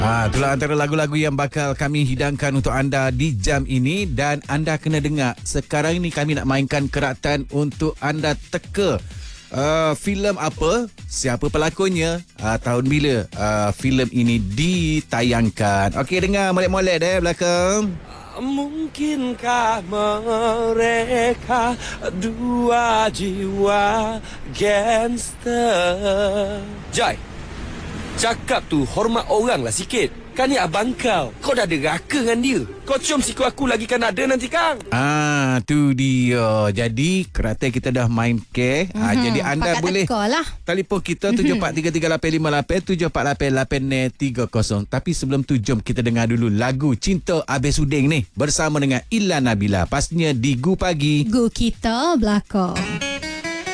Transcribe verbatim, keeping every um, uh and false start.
Ah, itulah antara lagu-lagu yang bakal kami hidangkan untuk anda di jam ini. Dan anda kena dengar, sekarang ini kami nak mainkan keratan untuk anda teka uh, filem apa, siapa pelakonnya, uh, tahun bila uh, filem ini ditayangkan. Okey, dengar molek-molek deh belakang. Mungkinkah mereka dua jiwa gangster? Jai, cakap tu hormat orang lah sikit. Kan ni abang kau. Kau dah ada raka dengan dia. Kau cium siku aku lagi kan ada nanti kang. Ah, tu dia. Jadi kereta kita dah main ke. Mm-hmm. Ah, jadi anda Pakat boleh lah. telefon kita tujuh empat tiga tiga lapan lima lapan tujuh empat lapan lapan tiga kosong. Tapi sebelum tu jom kita dengar dulu lagu Cinta Habis Uding ni bersama dengan Illa Nabila. Pastinya di Gu Pagi. Gu kita belakang.